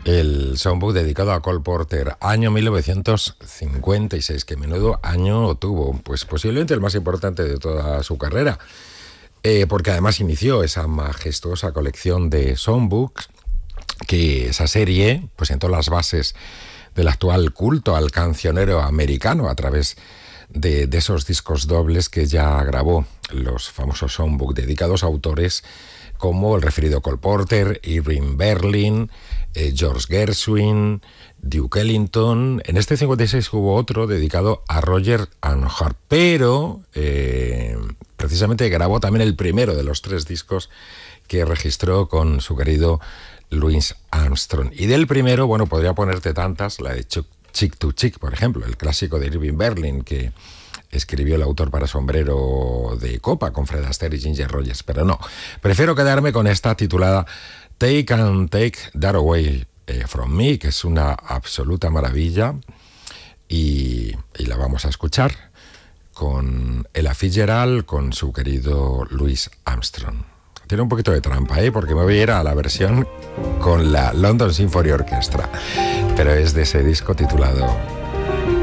El songbook dedicado a Cole Porter, año 1956, que menudo año tuvo, pues posiblemente el más importante de toda su carrera, porque además inició esa majestuosa colección de songbooks, que esa serie pues sentó las bases del actual culto al cancionero americano a través de esos discos dobles que ya grabó, los famosos songbook dedicados a autores como el referido Cole Porter, Irving Berlin, George Gershwin, Duke Ellington. En este 56 hubo otro dedicado a Roger and Hart, pero precisamente grabó también el primero de los 3 discos que registró con su querido Louis Armstrong. Y del primero, bueno, podría ponerte tantas, la de Chick to Chick, por ejemplo, el clásico de Irving Berlin, que escribió el autor para Sombrero de Copa con Fred Astaire y Ginger Rogers, pero no, prefiero quedarme con esta titulada Take and Take That Away From Me, que es una absoluta maravilla, y la vamos a escuchar con Ella Fitzgerald, con su querido Louis Armstrong. Tiene un poquito de trampa, porque me voy a ir a la versión con la London Symphony Orchestra, pero es de ese disco titulado